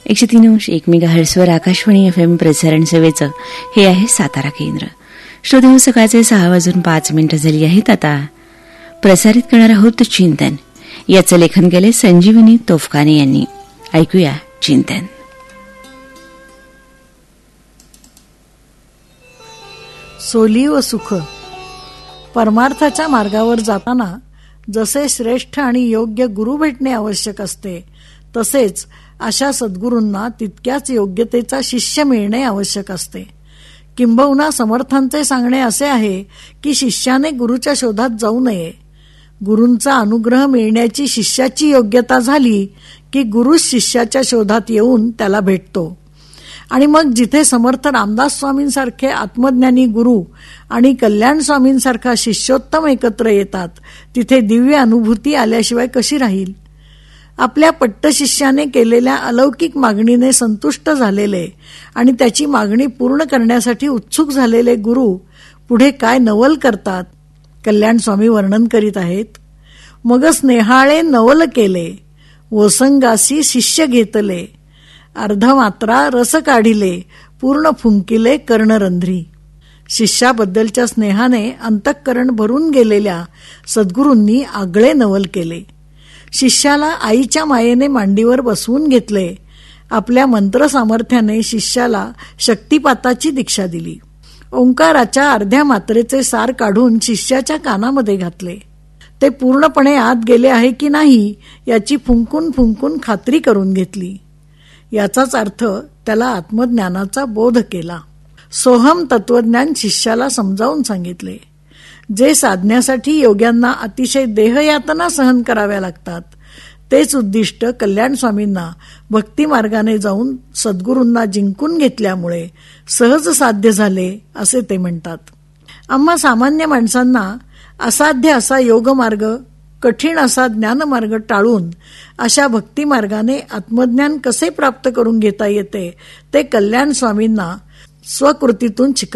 103.1 मेगाहर्ट्झवर Akashvani FM प्रसारण सेवेचं हे आहे सातारा केंद्र. श्रोते, सकाळचे 6:05 झाली आहेत. आता प्रसारित करणार आहोत चिंतन. याचं लेखन केले संजीवनी तोफखाने यांनी. ऐकूया चिंतन. सोली व सुख. परमार्थाच्या मार्गावर जाताना जसे श्रेष्ठ आणि योग्य गुरु भेटणे आवश्यक असते, तसेच अशा सद्गुरूंना तितक्याच योग्यतेचा शिष्य मिळणे आवश्यक असते. किंबहुना समर्थांचे सांगणे असे आहे की शिष्याने गुरुच्या शोधात जाऊ नये. गुरूंचा अनुग्रह मिळण्याची शिष्याची योग्यता झाली की गुरु शिष्याच्या शोधात येऊन त्याला भेटतो. आणि मग जिथे समर्थ रामदास स्वामींसारखे आत्मज्ञानी गुरु आणि कल्याण स्वामींसारखा शिष्योत्तम एकत्र येतात, तिथे दिव्य अनुभूती आल्याशिवाय कशी राहील? आपल्या पट्टशिष्याने केलेल्या अलौकिक मागणीने संतुष्ट झालेले आणि त्याची मागणी पूर्ण करण्यासाठी उत्सुक झालेले गुरु पुढे काय नवल करतात, कल्याण स्वामी वर्णन करीत आहेत. मग स्नेहाळे नवल केले, वसंगासी शिष्य घेतले, अर्धमात्रा रस काढिले, पूर्ण फुंकिले कर्णरंध्री. शिष्याबद्दलच्या स्नेहाने अंतःकरण भरून गेलेल्या सद्गुरूंनी आगळे नवल केले. शिष्याला आईच्या मायेने मांडीवर बसवून घेतले. आपल्या मंत्र सामर्थ्याने शिष्याला शक्तिपाताची दीक्षा दिली. ओंकाराच्या अर्ध्या मात्रेचे सार काढून शिष्याच्या कानामध्ये घातले. ते पूर्णपणे आत गेले आहे की नाही याची फुंकून फुंकून खात्री करून घेतली. याचाच अर्थ त्याला आत्मज्ञानाचा बोध केला. सोहम तत्वज्ञान शिष्याला समजावून सांगितले. जे साधण्यासाठी योग्यांना अतिशय देहयातना सहन कराव्या लागतात, तेच उद्दिष्ट कल्याण स्वामींना भक्ती मार्गाने जाऊन सद्गुरूंना जिंकून घेतल्यामुळे सहज साध्य झाले असे ते म्हणतात. आम्हा सामान्य माणसांना असाध्य असा योगमार्ग, कठीण असा ज्ञानमार्ग टाळून अशा भक्ती मार्गाने आत्मज्ञान कसे प्राप्त करून घेता येते ते कल्याण स्वामींना स्वकृतीतून शिकवले.